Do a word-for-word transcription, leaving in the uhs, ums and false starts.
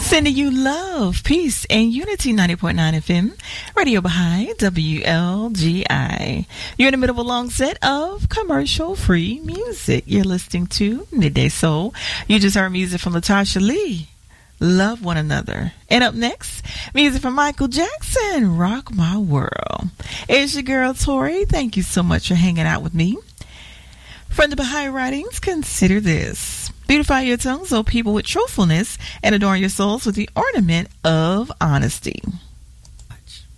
Sending you love, peace, and unity. Ninety point nine F M, Radio Baha'i, W L G I. You're in the middle of a long set of commercial-free music. You're listening to Midday Soul. You just heard music from Latasha Lee, Love One Another. And up next, music from Michael Jackson, Rock My World. It's your girl, Tori. Thank you so much for hanging out with me. From the Baha'i Writings, consider this. Beautify your tongues, O people, with truthfulness, and adorn your souls with the ornament of honesty.